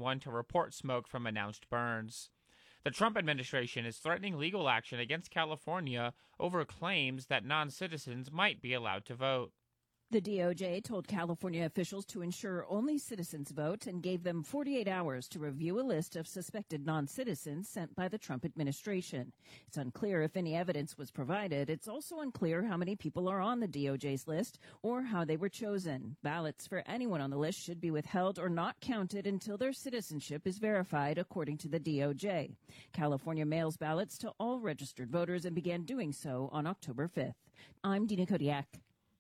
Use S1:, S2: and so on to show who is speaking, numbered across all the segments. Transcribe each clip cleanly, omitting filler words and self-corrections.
S1: 911 to report smoke from announced burns. The Trump administration is threatening legal action against California over claims that non-citizens might be allowed to vote.
S2: The DOJ told California officials to ensure only citizens vote and gave them 48 hours to review a list of suspected non-citizens sent by the Trump administration. It's unclear if any evidence was provided. It's also unclear how many people are on the DOJ's list or how they were chosen. Ballots for anyone on the list should be withheld or not counted until their citizenship is verified, according to the DOJ. California mails ballots to all registered voters and began doing so on October 5th. I'm Dina Kodiak.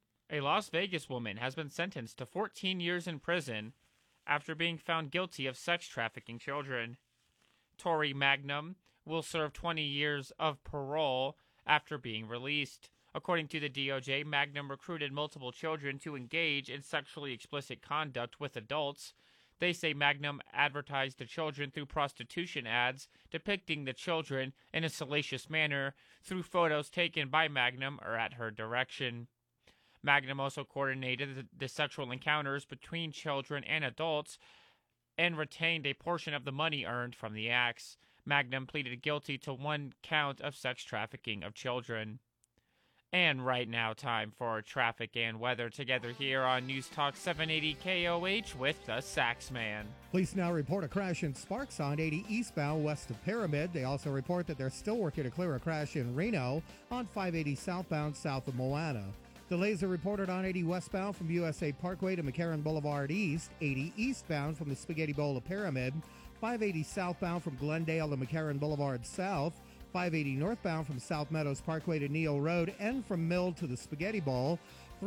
S1: A Las Vegas woman has been sentenced to 14 years in prison after being found guilty of sex trafficking children. Tori Magnum will serve 20 years of parole after being released. According to the DOJ, Magnum recruited multiple children to engage in sexually explicit conduct with adults. They say Magnum advertised the children through prostitution ads depicting the children in a salacious manner through photos taken by Magnum or at her direction. Magnum also coordinated the sexual encounters between children and adults and retained a portion of the money earned from the acts. Magnum pleaded guilty to one count of sex trafficking of children. And right now, time for traffic and weather together here on News Talk 780 KOH with the Saxman.
S3: Police now report a crash in Sparks on 80 eastbound west of Pyramid. They also report that they're still working to clear a crash in Reno on 580 southbound south of Moana. Delays are reported on 80 westbound from USA Parkway to McCarran Boulevard East, 80 eastbound from the Spaghetti Bowl to Pyramid, 580 southbound from Glendale to McCarran Boulevard South, 580 northbound from South Meadows Parkway to Neal Road and from Mill to the Spaghetti Bowl,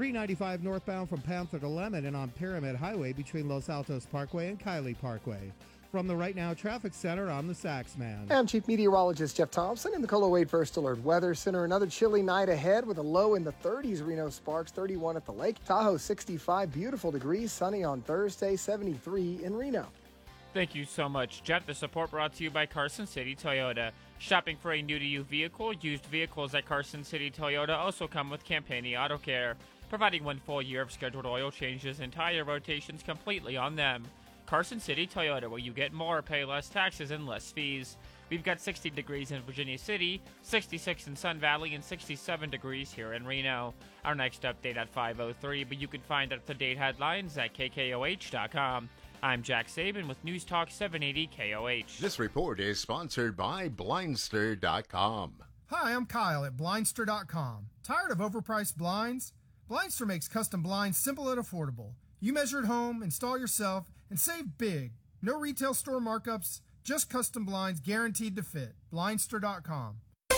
S3: 395 northbound from Panther to Lemon and on Pyramid Highway between Los Altos Parkway and Kiley Parkway. From the Right Now Traffic Center, I'm the Saxman.
S4: I'm Chief Meteorologist Jeff Thompson in the Colo Wade First Alert Weather Center. Another chilly night ahead with a low in the 30s. Reno Sparks, 31 at the lake. Tahoe, 65, beautiful degrees. Sunny on Thursday, 73 in Reno.
S1: Thank you so much, Jeff. The support brought to you by Carson City Toyota. Shopping for a new-to-you vehicle? Used vehicles at Carson City Toyota also come with Campani Auto Care, providing 1 full year of scheduled oil changes and tire rotations completely on them. Carson City Toyota, where you get more, pay less taxes, and less fees. We've got 60 degrees in Virginia City, 66 in Sun Valley, and 67 degrees here in Reno. Our next update at 5:03, but you can find up-to-date headlines at KKOH.com. I'm Jack Saban with News Talk 780 KOH.
S5: This report is sponsored by Blindster.com.
S6: Hi, I'm Kyle at Blindster.com. Tired of overpriced blinds? Blindster makes custom blinds simple and affordable. You measure at home, install yourself, and save big. No retail store markups, just custom blinds guaranteed to fit. Blindster.com.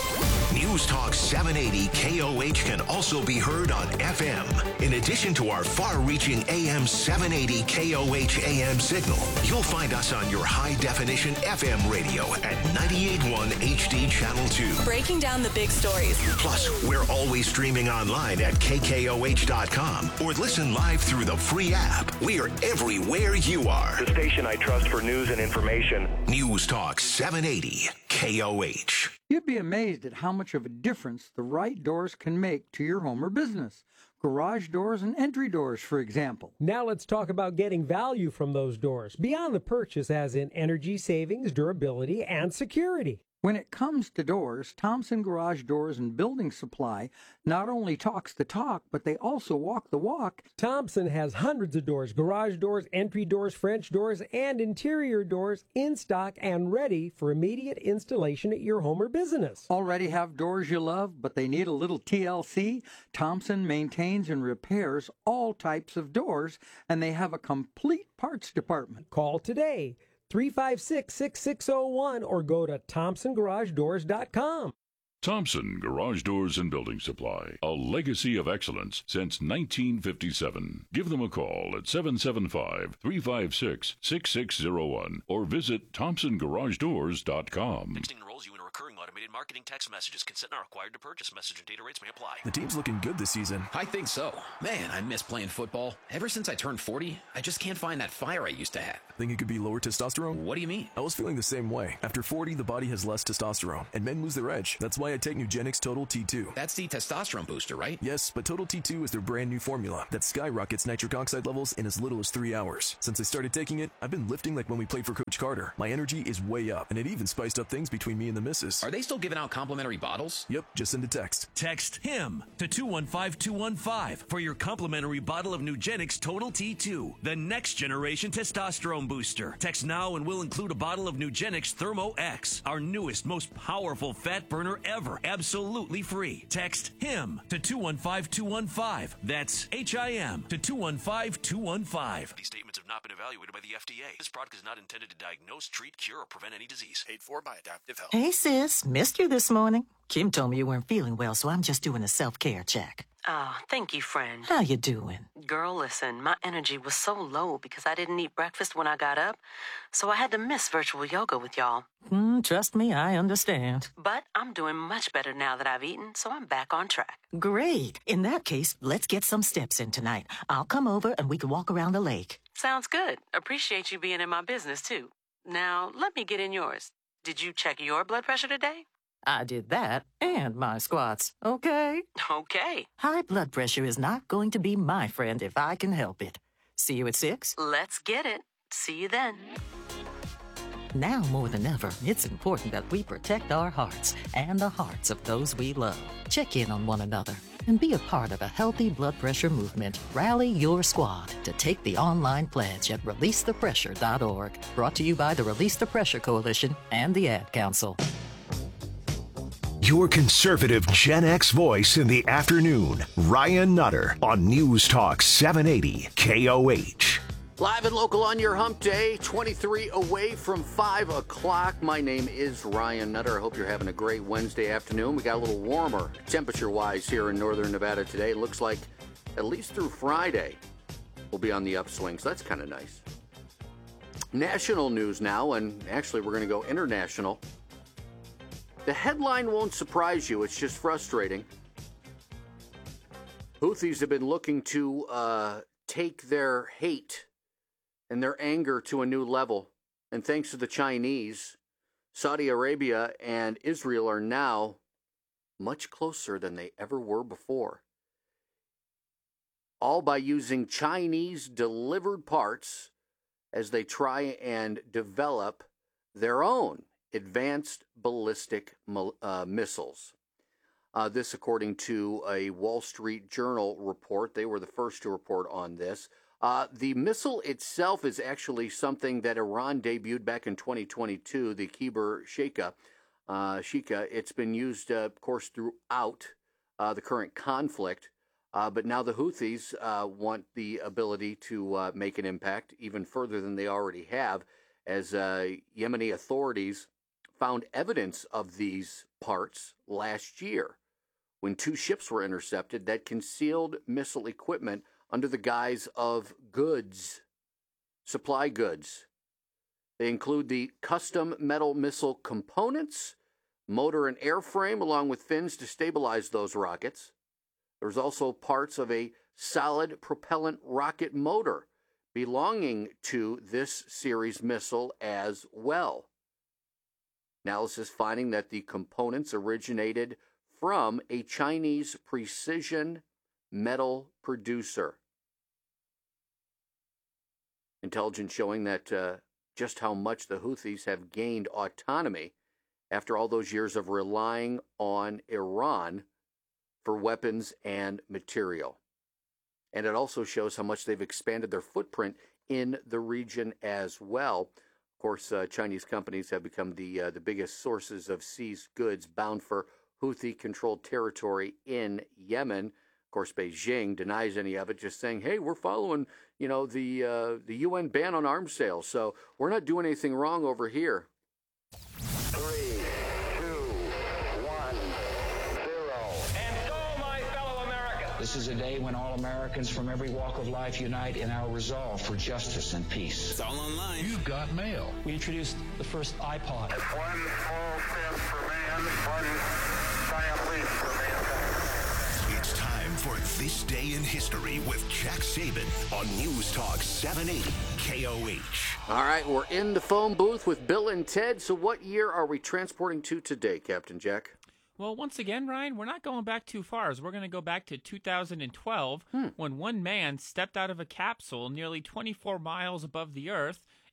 S7: News Talk 780 KOH can also be heard on FM. In addition to our far-reaching AM 780 KOH AM signal, you'll find us on your high-definition FM radio at 98.1 HD Channel 2.
S8: Breaking down the big stories.
S7: Plus, we're always streaming online at KKOH.com or listen live through the free app. We're everywhere you are.
S9: The station I trust for news and information.
S7: News Talk 780 KOH.
S10: You'd be amazed at how much of a difference the right doors can make to your home or business. Garage doors and entry doors, for example.
S11: Now let's talk about getting value from those doors, beyond the purchase as in energy savings, durability, and security.
S10: When it comes to doors, Thompson Garage Doors and Building Supply not only talks the talk, but they also walk the walk.
S11: Thompson has hundreds of doors, garage doors, entry doors, French doors, and interior doors in stock and ready for immediate installation at your home or business.
S10: Already have doors you love, but they need a little TLC? Thompson maintains and repairs all types of doors, and they have a complete parts department.
S11: Call today. 356-6601 or go to ThompsonGarageDoors.com.
S12: Thompson Garage Doors and Building Supply, a legacy of excellence since 1957. Give them a call at 775-356-6601 or visit ThompsonGarageDoors.com.
S13: Texting enrolls you in a recurring automated marketing text messages. Consent not required to purchase. Message and data rates may apply.
S14: The team's looking good this season.
S15: I think so. Man, I miss playing football. Ever since I turned 40, I just can't find that fire I used to have.
S14: Think it could be lower testosterone?
S15: What do you mean?
S14: I was feeling the same way. After 40, the body has less testosterone, and men lose their edge. That's why I take Nugenix Total T2.
S15: That's the testosterone booster, right?
S14: Yes, but Total T2 is their brand new formula that skyrockets nitric oxide levels in as little as 3 hours. Since I started taking it, I've been lifting like when we played for Coach Coach Carter. My energy is way up, and it even spiced up things between me and the missus.
S15: Are they still giving out complimentary bottles?
S14: Yep, just send a text.
S8: Text HIM to 215-215 for your complimentary bottle of Nugenix Total T2, the next generation testosterone booster. Text now and we'll include a bottle of Nugenix Thermo X, our newest, most powerful fat burner ever, absolutely free. Text HIM to 215-215. That's HIM to 215-215.
S13: These statements have not been evaluated by the FDA. This product is not intended to diagnose, treat, cure, or prevent any disease.
S16: Paid for by Adaptive Health.
S17: Hey, sis. Missed you this morning. Kim told me you weren't feeling well, so I'm just doing a self-care check.
S18: Oh, thank you, friend.
S17: How you doing?
S18: Girl, listen, my energy was so low because I didn't eat breakfast when I got up, so I had to miss virtual yoga with y'all.
S17: Trust me, I understand.
S18: But I'm doing much better now that I've eaten, so I'm back on track.
S17: Great. In that case, let's get some steps in tonight. I'll come over and we can walk around the lake.
S18: Sounds good. Appreciate you being in my business, too. Now, let me get in yours. Did you check your blood pressure today?
S17: I did that and my squats, okay?
S18: Okay.
S17: High blood pressure is not going to be my friend if I can help it. See you at 6?
S18: Let's get it. See you then.
S17: Now more than ever, it's important that we protect our hearts and the hearts of those we love. Check in on one another and be a part of a healthy blood pressure movement. Rally your squad to take the online pledge at releasethepressure.org. Brought to you by the Release the Pressure Coalition and the Ad Council.
S7: Your conservative Gen X voice in the afternoon, Ryan Nutter on News Talk 780 KOH.
S19: Live and local on your hump day, 23 away from 5 o'clock. My name is Ryan Nutter. I hope you're having a great Wednesday afternoon. We got a little warmer temperature-wise here in northern Nevada today. It looks like at least through Friday we'll be on the upswing, so that's kind of nice. National news now, and actually we're going to go international. The headline won't surprise you. It's just frustrating. Houthis have been looking to take their hate and their anger to a new level. And thanks to the Chinese, Saudi Arabia and Israel are now much closer than they ever were before. All by using Chinese-delivered parts as they try and develop their own advanced ballistic missiles. This according to a Wall Street Journal report. They were the first to report on this. The missile itself is actually something that Iran debuted back in 2022, the Khyber Sheikha. It's been used, of course, throughout the current conflict. But now the Houthis want the ability to make an impact even further than they already have, as Yemeni authorities found evidence of these parts last year when 2 ships were intercepted that concealed missile equipment under the guise of goods, supply goods. They include the custom metal missile components, motor and airframe, along with fins to stabilize those rockets. There's also parts of a solid propellant rocket motor belonging to this series missile as well. Analysis finding that the components originated from a Chinese precision metal producer. Intelligence showing that just how much the Houthis have gained autonomy after all those years of relying on Iran for weapons and material. And it also shows how much they've expanded their footprint in the region as well. Of course, Chinese companies have become the biggest sources of seized goods bound for Houthi-controlled territory in Yemen. Of course, Beijing denies any of it, just saying, hey, we're following, the UN ban on arms sales, so we're not doing anything wrong over here.
S16: 3, 2, 1, 0. And so, my fellow Americans,
S20: this is a day when all Americans from every walk of life unite in our resolve for justice and peace.
S13: It's all online.
S20: You've got mail.
S21: We introduced the first iPod.
S16: It's one small step for man, one giant leap for mankind.
S7: It's time for This Day in History with Jack Saban on News Talk 780 KOH.
S19: All right, we're in the phone booth with Bill and Ted. So what year are we transporting to today, Captain Jack?
S1: Well, once again, Ryan, we're not going back too far, as we're going to go back to 2012 when one man stepped out of a capsule nearly 24 miles above the Earth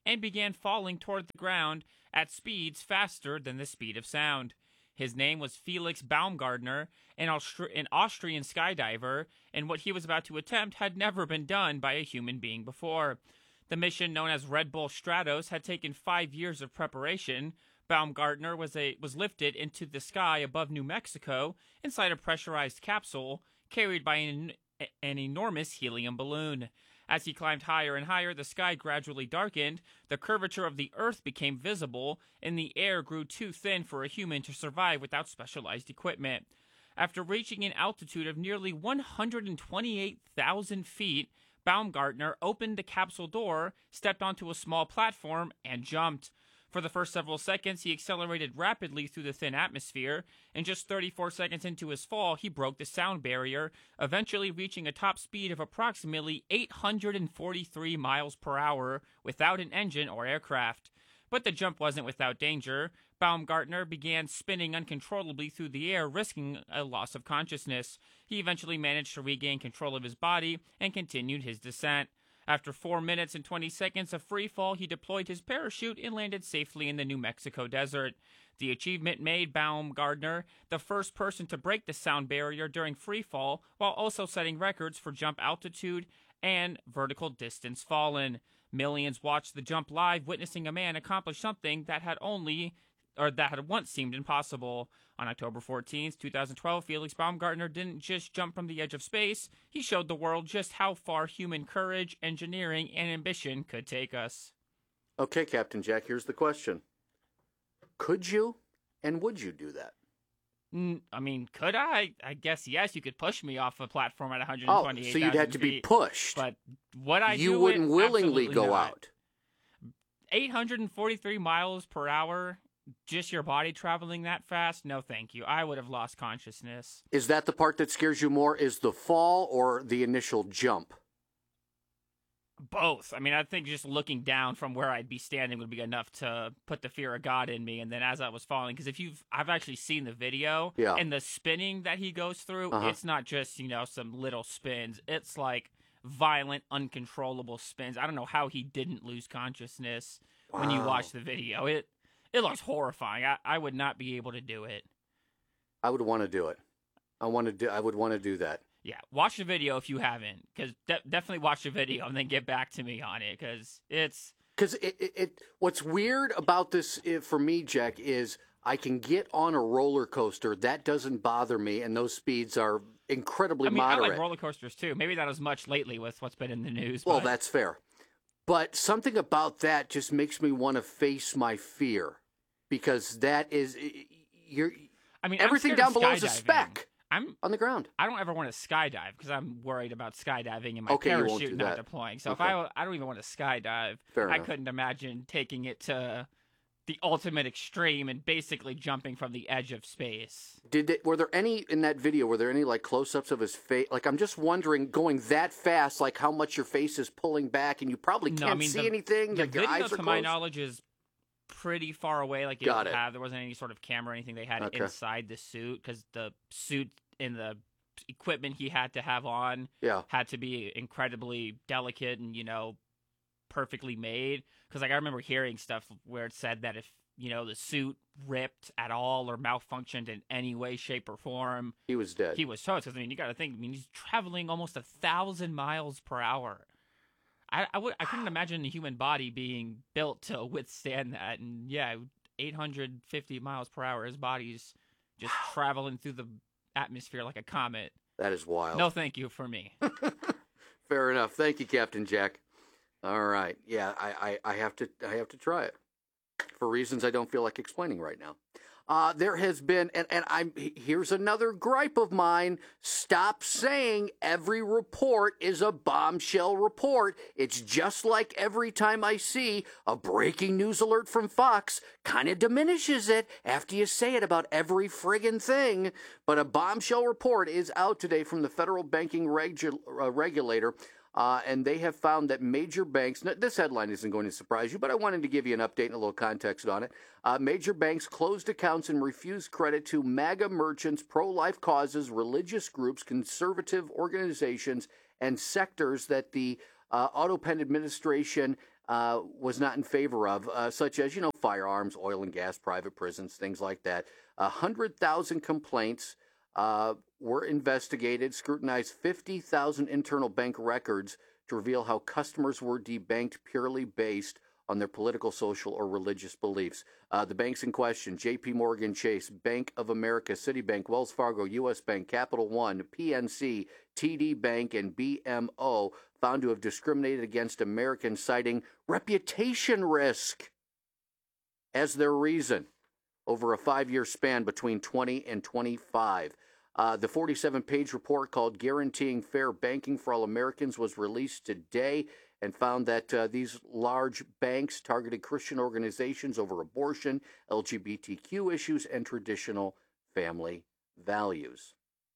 S1: and began falling toward the ground at speeds faster than the speed of sound. His name was Felix Baumgartner, an Austrian skydiver, and what he was about to attempt had never been done by a human being before. The mission, known as Red Bull Stratos, had taken 5 years of preparation. Baumgartner was lifted into the sky above New Mexico inside a pressurized capsule carried by an enormous helium balloon. As he climbed higher and higher, the sky gradually darkened, the curvature of the Earth became visible, and the air grew too thin for a human to survive without specialized equipment. After reaching an altitude of nearly 128,000 feet, Baumgartner opened the capsule door, stepped onto a small platform, and jumped. For the first several seconds, he accelerated rapidly through the thin atmosphere, and just 34 seconds into his fall, he broke the sound barrier, eventually reaching a top speed of approximately 843 miles per hour without an engine or aircraft. But the jump wasn't without danger. Baumgartner began spinning uncontrollably through the air, risking a loss of consciousness. He eventually managed to regain control of his body and continued his descent. After 4 minutes and 20 seconds of free fall, he deployed his parachute and landed safely in the New Mexico desert. The achievement made Baumgartner the first person to break the sound barrier during free fall, while also setting records for jump altitude and vertical distance fallen. Millions watched the jump live, witnessing a man accomplish something that had once seemed impossible. On October 14, 2012, Felix Baumgartner didn't just jump from the edge of space, he showed the world just how far human courage, engineering, and ambition could take us.
S19: Okay, Captain Jack, here's the question. Could you and would you do that?
S1: I mean, could I? I guess yes, you could push me off a platform at 128,000
S19: feet. So you'd have to be pushed.
S1: But would I
S19: You
S1: do
S19: wouldn't
S1: it?
S19: willingly
S1: Absolutely
S19: go
S1: not.
S19: out.
S1: 843 miles per hour, just your body traveling that fast? No, thank you. I would have lost consciousness.
S19: Is that the part that scares you more, is the fall or the initial jump?
S1: Both. I mean, I think just looking down from where I'd be standing would be enough to put the fear of God in me. And then as I was falling, because I've actually seen the video,
S19: Yeah.
S1: and the spinning that he goes through, it's not just, some little spins. It's like violent, uncontrollable spins. I don't know how he didn't lose consciousness when you watch the video. It looks horrifying. I would not be able to do it.
S19: I would want to do it. I would want to do that.
S1: Yeah, watch the video if you haven't, because definitely watch the video and then get back to me on it, because it's...
S19: Because what's weird about this for me, Jack, is I can get on a roller coaster. That doesn't bother me, and those speeds are incredibly moderate.
S1: I like roller coasters, too. Maybe not as much lately with what's been in the news.
S19: Well,
S1: but...
S19: that's fair. But something about that just makes me want to face my fear, because that is... everything down below is a speck.
S1: I'm
S19: on the ground.
S1: I don't ever want to skydive because I'm worried about skydiving and my
S19: Okay, you won't
S1: parachute
S19: do
S1: not
S19: that.
S1: deploying. So
S19: Okay.
S1: if I don't even want to skydive,
S19: Fair
S1: I
S19: enough.
S1: couldn't imagine taking it to the ultimate extreme and basically jumping from the edge of space.
S19: Were there any in that video? Were there any like close-ups of his face? Like, I'm just wondering, going that fast, like how much your face is pulling back, and you probably can't see anything.
S1: The
S19: Like your
S1: video,
S19: eyes are
S1: to my
S19: closed.
S1: knowledge, is pretty far away. Like
S19: Got it.
S1: there wasn't any sort of camera or anything they had
S19: Okay.
S1: inside the suit, because the suit and the equipment he had to have on had to be incredibly delicate and perfectly made. Because I remember hearing stuff where it said that if the suit ripped at all or malfunctioned in any way, shape, or form,
S19: he was dead.
S1: He was toast. Because you got to think. He's traveling almost 1,000 miles per hour. I couldn't imagine the human body being built to withstand that. And 850 miles per hour. His body's just traveling through the atmosphere like a comet.
S19: That is wild.
S1: No, thank you for me.
S19: Fair enough. Thank you, Captain Jack. All right. Yeah, I have to try it for reasons I don't feel like explaining right now. There has been, and here's another gripe of mine. Stop saying every report is a bombshell report. It's just like every time I see a breaking news alert from Fox, kind of diminishes it after you say it about every friggin' thing. But a bombshell report is out today from the Federal Banking Regulator. And they have found that major banks, this headline isn't going to surprise you, but I wanted to give you an update and a little context on it. Major banks closed accounts and refused credit to MAGA merchants, pro-life causes, religious groups, conservative organizations, and sectors that the Auto Pen administration was not in favor of, such as, firearms, oil and gas, private prisons, things like that. 100,000 complaints were investigated, scrutinized 50,000 internal bank records to reveal how customers were debanked purely based on their political, social, or religious beliefs. The banks in question: J.P. Morgan Chase, Bank of America, Citibank, Wells Fargo, U.S. Bank, Capital One, PNC, TD Bank, and BMO, found to have discriminated against Americans, citing reputation risk as their reason over a 5-year span between 20 and 25. The 47-page report called Guaranteeing Fair Banking for All Americans was released today and found that these large banks targeted Christian organizations over abortion, LGBTQ issues, and traditional family values.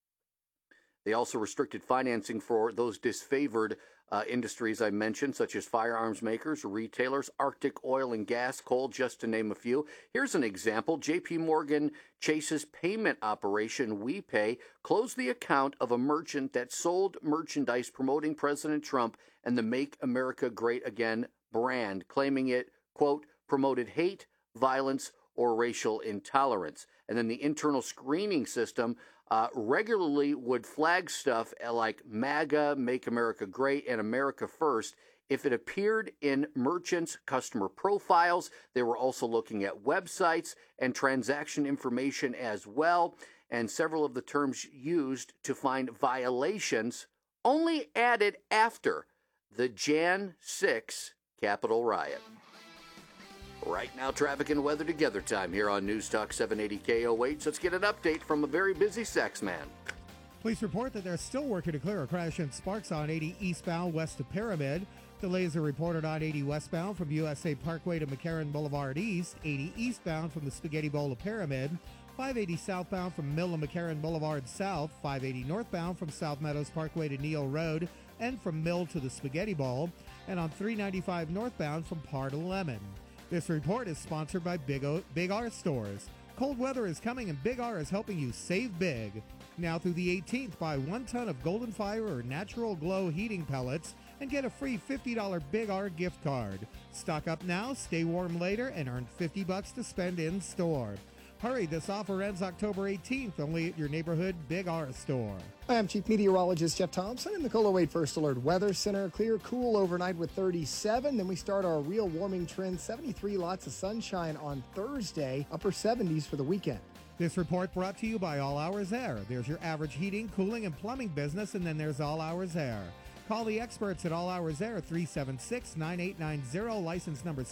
S19: They also restricted financing for those disfavored industries I mentioned, such as firearms makers, retailers, Arctic oil and gas, coal, just to name a few. Here's an example. J.P. Morgan Chase's payment operation, WePay, closed the account of a merchant that sold merchandise promoting President Trump and the Make America Great Again brand, claiming it, quote, promoted hate, violence, or racial intolerance. And then the internal screening system regularly would flag stuff like MAGA, Make America Great, and America First if it appeared in merchants' customer profiles. They were also looking at websites and transaction information as well, and several of the terms used to find violations only added after the Jan 6 Capitol riot. Right now, traffic and weather together time here on News Talk 780 KOH. Let's get an update from a very busy sex man.
S3: Police report that they're still working to clear a crash in Sparks on 80 eastbound west of Pyramid. Delays are reported on 80 westbound from USA Parkway to McCarran Boulevard East, 80 eastbound from the Spaghetti Bowl to Pyramid, 580 southbound from Mill and McCarran Boulevard South, 580 northbound from South Meadows Parkway to Neal Road and from Mill to the Spaghetti Bowl, and on 395 northbound from Par to Lemon. This report is sponsored by Big R Stores. Cold weather is coming and Big R is helping you save big. Now through the 18th, buy 1 ton of Golden Fire or Natural Glow heating pellets and get a free $50 Big R gift card. Stock up now, stay warm later, and earn $50 to spend in store. Hurry, this offer ends October 18th, only at your neighborhood Big R store.
S4: Hi, I'm Chief Meteorologist Jeff Thompson in the KOLA Wade First Alert Weather Center. Clear, cool overnight with 37. Then we start our real warming trend. 73, lots of sunshine on Thursday. Upper 70s for the weekend.
S3: This report brought to you by All Hours Air. There's your average heating, cooling, and plumbing business, and then there's All Hours Air. Call the experts at All Hours Air, 376-9890, license number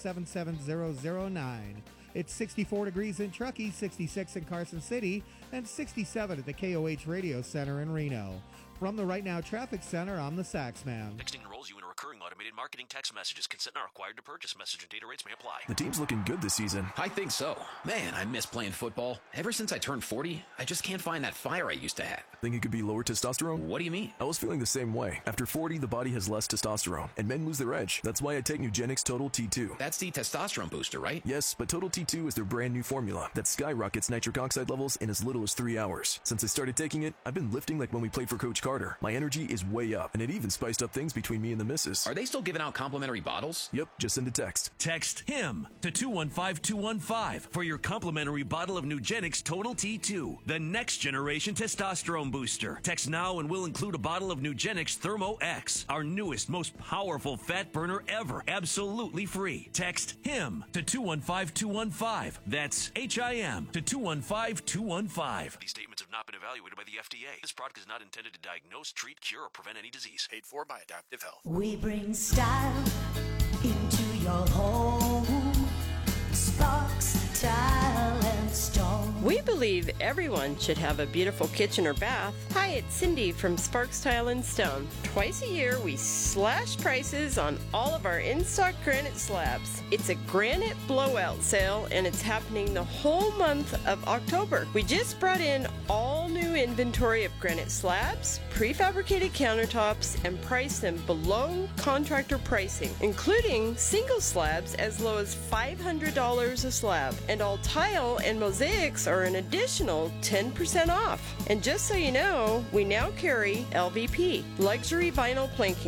S3: 77009. It's 64 degrees in Truckee, 66 in Carson City, and 67 at the KOH Radio Center in Reno. From the Right Now Traffic Center, I'm the Saxman.
S13: Texting enrolls you in a recurring automated marketing text messages. Consent not required to purchase. Message and data rates may apply.
S14: The team's looking good this season.
S15: I think so. Man, I miss playing football. Ever since I turned 40, I just can't find that fire I used to have.
S14: Think it could be lower testosterone?
S15: What do you mean?
S14: I was feeling the same way. After 40, the body has less testosterone, and men lose their edge. That's why I take Nugenix Total T2.
S15: That's the testosterone booster, right?
S14: Yes, but Total T2 is their brand new formula that skyrockets nitric oxide levels in as little as 3 hours. Since I started taking it, I've been lifting like when we played for Coach Carter. My energy is way up, and it even spiced up things between me and the missus.
S15: Are they still giving out complimentary bottles?
S14: Yep, just send a text.
S8: Text HIM to 215-215 for your complimentary bottle of Nugenix Total T2, the next generation testosterone booster. Text now and we'll include a bottle of Nugenix Thermo X, our newest, most powerful fat burner ever, absolutely free. Text HIM to 215-215. That's HIM to 215-215.
S13: These statements have not been evaluated by the FDA. This product is not intended to diagnose, treat, cure, or prevent any disease.
S2: Paid for by Adaptive Health.
S22: We bring style into your home. Sparks, Tile, and Stone.
S23: We believe everyone should have a beautiful kitchen or bath. Hi, it's Cindy from Sparks Tile and Stone. Twice a year, we slash prices on all of our in-stock granite slabs. It's a granite blowout sale, and it's happening the whole month of October. We just brought in all new inventory of granite slabs, prefabricated countertops, and priced them below contractor pricing, including single slabs as low as $500 a slab. And all tile and mosaics are an additional 10% off. And just so you know, we now carry LVP, luxury vinyl planking.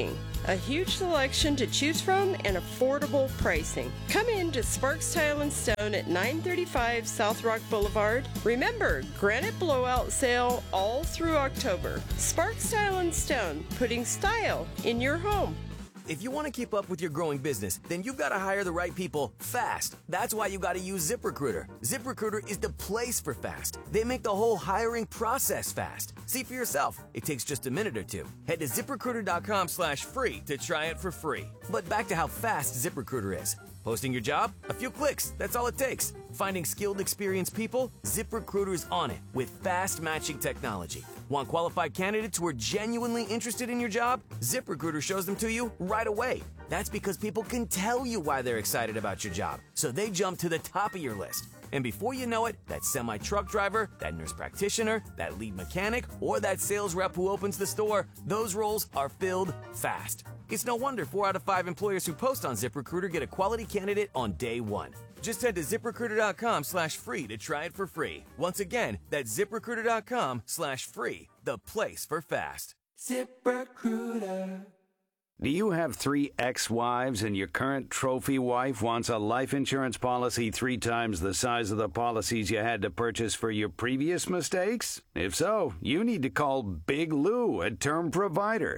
S23: A huge selection to choose from and affordable pricing. Come in to Sparks Tile and Stone at 935 South Rock Boulevard. Remember, Granite Blowout Sale all through October. Sparks Tile and Stone, putting style in your home.
S2: If you want to keep up with your growing business, then you've got to hire the right people fast. That's why you got to use ZipRecruiter. ZipRecruiter is the place for fast. They make the whole hiring process fast. See for yourself. It takes just a minute or two. Head to ZipRecruiter.com/free to try it for free. But back to how fast ZipRecruiter is. Posting your job? A few clicks. That's all it takes. Finding skilled, experienced people? ZipRecruiter is on it with fast matching technology. Want qualified candidates who are genuinely interested in your job? ZipRecruiter shows them to you right away. That's because people can tell you why they're excited about your job, so they jump to the top of your list. And before you know it, that semi-truck driver, that nurse practitioner, that lead mechanic, or that sales rep who opens the store, those roles are filled fast. It's no wonder 4 out of 5 employers who post on ZipRecruiter get a quality candidate on day one. Just head to ZipRecruiter.com/free to try it for free. Once again, that's ZipRecruiter.com/free, the place for fast.
S5: ZipRecruiter. Do you have 3 ex-wives and your current trophy wife wants a life insurance policy 3 times the size of the policies you had to purchase for your previous mistakes? If so, you need to call Big Lou at Term Provider,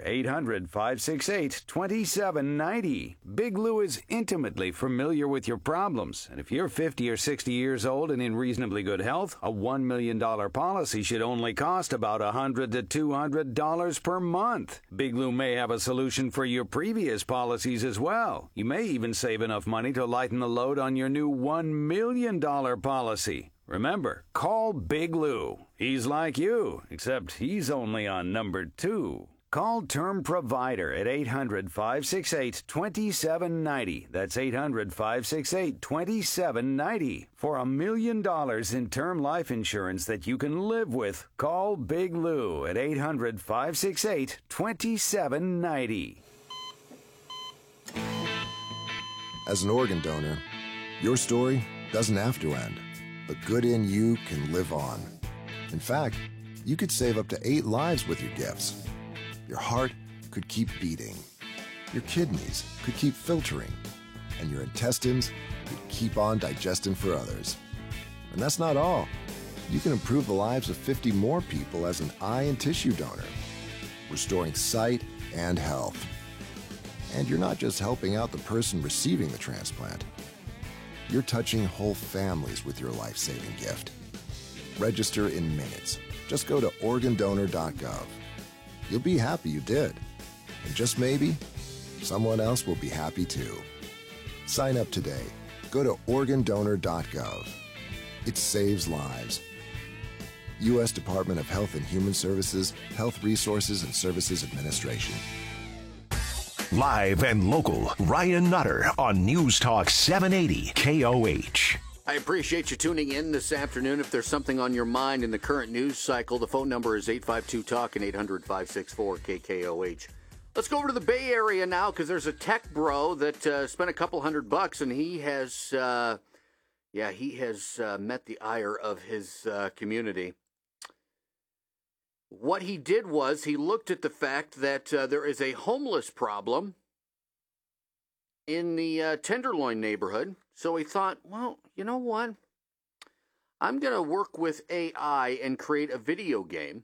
S5: 800-568-2790. Big Lou is intimately familiar with your problems, and if you're 50 or 60 years old and in reasonably good health, a $1 million policy should only cost about $100 to $200 per month. Big Lou may have a solution for your previous policies as well. You may even save enough money to lighten the load on your new $1 million policy. Remember, call Big Lou. He's like you, except he's only on number 2. Call Term Provider at 800-568-2790. That's 800-568-2790. For $1 million in term life insurance that you can live with, call Big Lou at 800-568-2790.
S6: As an organ donor, your story doesn't have to end. The good in you can live on. In fact, you could save up to 8 lives with your gifts. Your heart could keep beating. Your kidneys could keep filtering. And your intestines could keep on digesting for others. And that's not all. You can improve the lives of 50 more people as an eye and tissue donor, restoring sight and health. And you're not just helping out the person receiving the transplant. You're touching whole families with your life-saving gift. Register in minutes. Just go to organdonor.gov. You'll be happy you did. And just maybe, someone else will be happy too. Sign up today. Go to organdonor.gov. It saves lives. U.S. Department of Health and Human Services, Health Resources and Services Administration.
S7: Live and local, Ryan Nutter on News Talk 780 KOH.
S19: I appreciate you tuning in this afternoon. If there's something on your mind in the current news cycle, the phone number is 852-TALK and 800-564-KKOH. Let's go over to the Bay Area now because there's a tech bro that spent a couple $100 and he has, met the ire of his community. What he did was he looked at the fact that there is a homeless problem in the Tenderloin neighborhood. So he thought, well, you know what? I'm going to work with AI and create a video game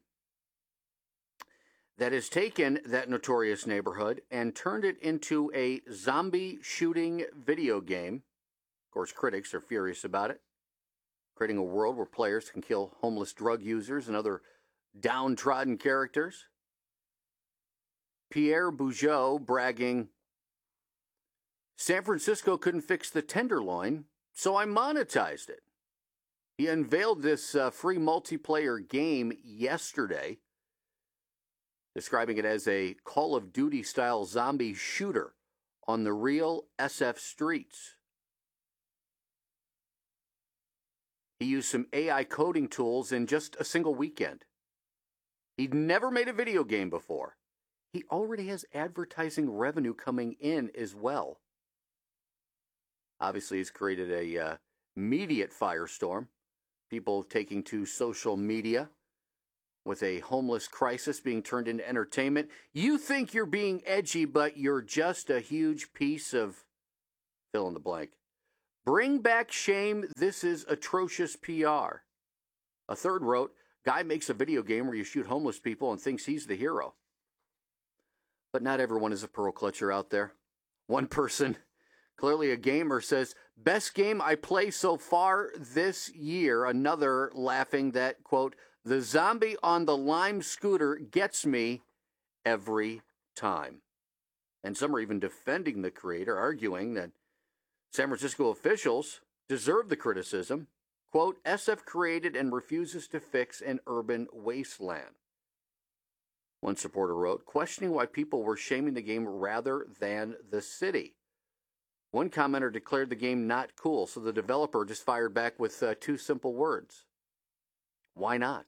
S19: that has taken that notorious neighborhood and turned it into a zombie shooting video game. Of course, critics are furious about it. Creating a world where players can kill homeless drug users and other downtrodden characters. Pierre Bugeaud bragging, San Francisco couldn't fix the Tenderloin, so I monetized it. He unveiled this free multiplayer game yesterday, describing it as a Call of Duty-style zombie shooter on the real SF streets. He used some AI coding tools in just a single weekend. He'd never made a video game before. He already has advertising revenue coming in as well. Obviously, he's created a immediate firestorm. People taking to social media with a homeless crisis being turned into entertainment. You think you're being edgy, but you're just a huge piece of fill in the blank. Bring back shame. This is atrocious PR. A third wrote, guy makes a video game where you shoot homeless people and thinks he's the hero. But not everyone is a pearl clutcher out there. One person, clearly a gamer, says, best game I play so far this year. Another laughing that, quote, the zombie on the Lime scooter gets me every time. And some are even defending the creator, arguing that San Francisco officials deserve the criticism. Quote, SF created and refuses to fix an urban wasteland. One supporter wrote, questioning why people were shaming the game rather than the city. One commenter declared the game not cool, so the developer just fired back with two simple words. Why not?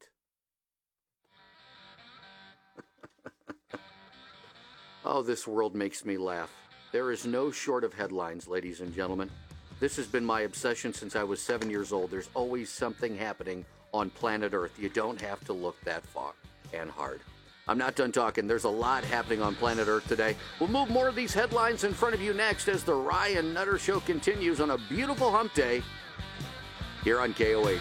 S19: Oh, this world makes me laugh. There is no short of headlines, ladies and gentlemen. This has been my obsession since I was 7 years old. There's always something happening on planet Earth. You don't have to look that far and hard. I'm not done talking. There's a lot happening on planet Earth today. We'll move more of these headlines in front of you next as the Ryan Nutter Show continues on a beautiful hump day here on KOH.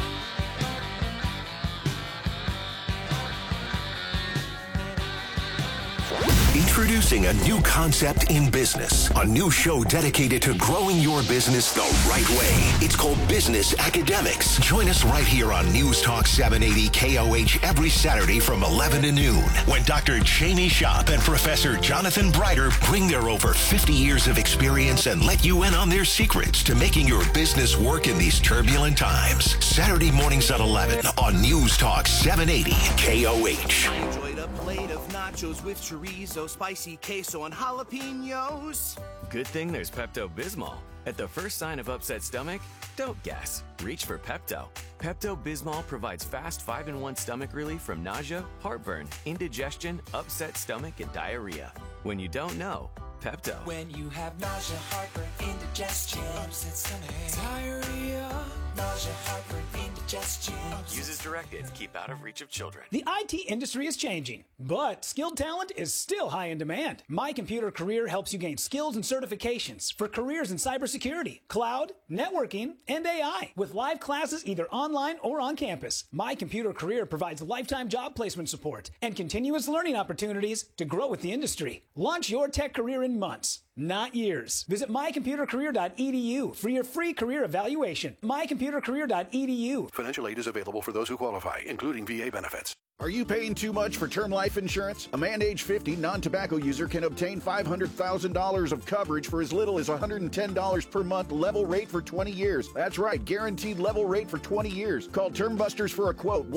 S7: Introducing a new concept in business, a new show dedicated to growing your business the right way. It's called Business Academics. Join us right here on News Talk 780 KOH every Saturday from 11 to noon when Dr. Cheney Shop and Professor Jonathan Brighter bring their over 50 years of experience and let you in on their secrets to making your business work in these turbulent times. Saturday mornings at 11 on News Talk 780 KOH.
S9: Enjoyed a plate of nachos with chorizo, spicy queso, and jalapenos.
S10: Good thing there's Pepto-Bismol. At the first sign of upset stomach, don't guess. Reach for Pepto. Pepto-Bismol provides fast 5-in-1 stomach relief from nausea, heartburn, indigestion, upset stomach, and diarrhea. When you don't know, Pepto.
S9: When you have nausea, heartburn, indigestion, upset stomach, diarrhea, nausea, heartburn, indigestion.
S10: Use as directed. Keep out of reach of children.
S11: The IT industry is changing, but skilled talent is still high in demand. My Computer Career helps you gain skills and certifications for careers in cybersecurity, cloud, networking, and AI, with live classes either online or on campus. My Computer Career provides lifetime job placement support and continuous learning opportunities to grow with the industry. Launch your tech career in months, not years. Visit mycomputercareer.edu for your free career evaluation. mycomputercareer.edu.
S24: Financial aid is available for those who qualify, including VA benefits.
S25: Are you paying too much for term life insurance? A man age 50 non-tobacco user can obtain $500,000 of coverage for as little as $110 per month, level rate for 20 years. That's right, guaranteed level rate for 20 years. Call Term Busters for a quote,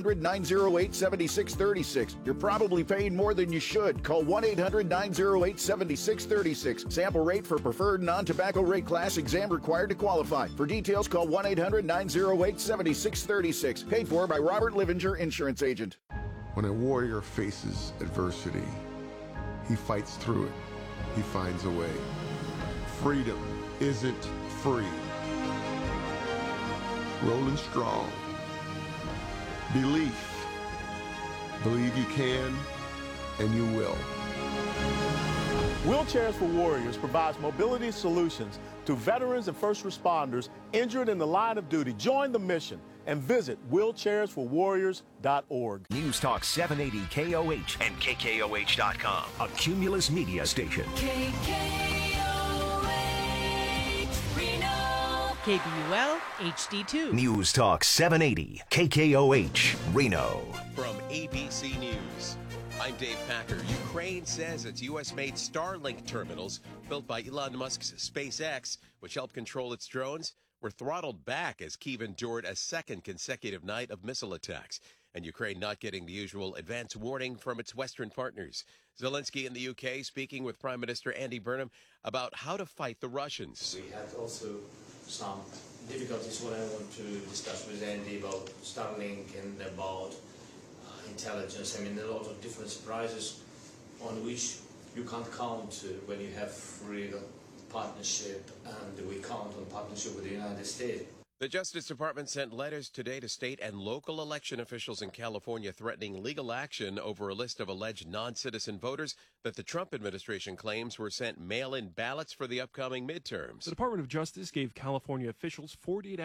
S25: 1-800-908-7636. You're probably paying more than you should. Call 1-800-908-7636. Sample rate for preferred non-tobacco rate class, exam required to qualify. For details, call 1-800-908-7636. Paid for by Robert Livinger, Insurance Agent.
S26: When a warrior faces adversity, he fights through it. He finds a way. Freedom isn't free. Rolling strong. Belief. Believe you can, and you will.
S27: Wheelchairs for Warriors provides mobility solutions to veterans and first responders injured in the line of duty. Join the mission and visit wheelchairsforwarriors.org.
S7: News Talk 780 KOH and KKOH.com, a Cumulus media station.
S28: KBUL HD2.
S7: News Talk 780 KKOH, Reno.
S29: From ABC News, I'm Dave Packer. Ukraine says its U.S.-made Starlink terminals, built by Elon Musk's SpaceX, which helped control its drones, were throttled back as Kyiv endured a second consecutive night of missile attacks, and Ukraine not getting the usual advance warning from its Western partners. Zelensky in the UK speaking with Prime Minister Andy Burnham about how to fight the Russians.
S30: We had also some difficulties what I want to discuss with Andy about Starlink and about intelligence. I mean, a lot of different surprises on which you can't count when you have real partnership, and we count on partnership with the United States.
S29: The Justice Department sent letters today to state and local election officials in California threatening legal action over a list of alleged non-citizen voters that the Trump administration claims were sent mail-in ballots for the upcoming midterms.
S1: The Department of Justice gave California officials 48